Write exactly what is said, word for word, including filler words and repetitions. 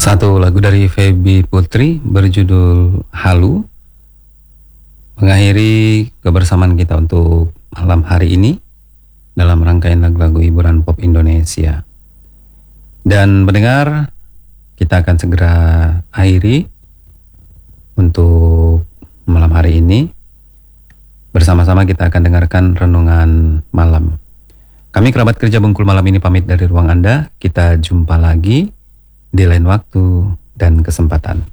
Satu lagu dari Feby Putri berjudul Halu mengakhiri kebersamaan kita untuk malam hari ini dalam rangkaian lagu-lagu hiburan pop Indonesia. Dan mendengar, kita akan segera akhiri untuk malam hari ini. Bersama-sama kita akan dengarkan renungan malam. Kami kerabat kerja Bengkul malam ini pamit dari ruang Anda. Kita jumpa lagi di lain waktu dan kesempatan.